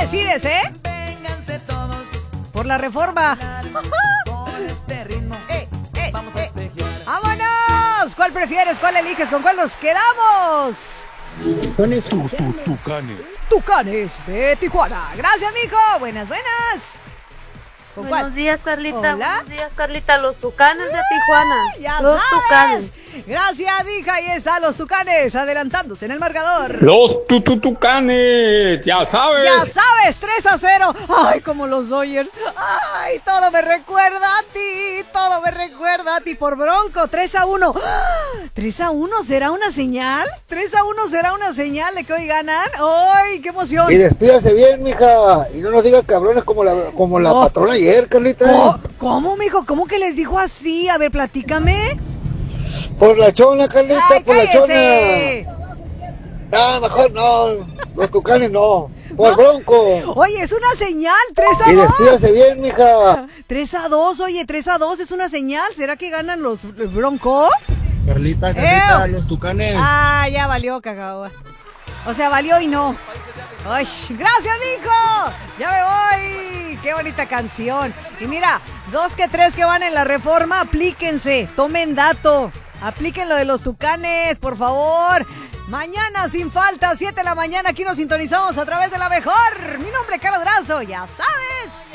decides, por la Reforma. ¡Vámonos! ¿Cuál prefieres? ¿Cuál eliges? ¿Con cuál nos quedamos? Tucanes. Tucanes de Tijuana. Gracias, mijo. Buenas. ¿Con cuál? Buenos días, Carlita. Hola. Buenos días, Carlita. Los Tucanes de Tijuana. Ya los sabes. Tucanes. Gracias, hija. Ahí están los Tucanes adelantándose en el marcador. Los Tucanes, ya sabes. Ya sabes, 3-0. Ay, como los Dodgers. Ay, todo me recuerda a ti. Todo me recuerda a ti por Bronco. 3-1. 3-1, ¿será una señal? 3-1 será una señal de que hoy ganan. Ay, qué emoción. Y despídase bien, mija. Y no nos diga cabrones como la patrona ayer, Carlita. ¿Cómo, mijo? ¿Cómo que les dijo así? A ver, platícame. Por la chona, Carlita, Ay, por cállese. la chona. No, mejor no. Los Tucanes no. Por Bronco. Oye, es una señal. Y 3-2. despídase bien, mija. 3-2, oye, 3-2 es una señal. ¿Será que ganan los Bronco? Carlita, los Tucanes. Ah, ya valió, cagao. O sea, valió y no. Ay, gracias, mijo. Ya me voy. Qué bonita canción. Y mira, 2 que 3 que van en la Reforma, aplíquense. Tomen dato. Apliquen lo de los Tucanes, por favor. Mañana sin falta, 7 de la mañana, aquí nos sintonizamos a través de la mejor. Mi nombre es Carlos Drazo, ya sabes.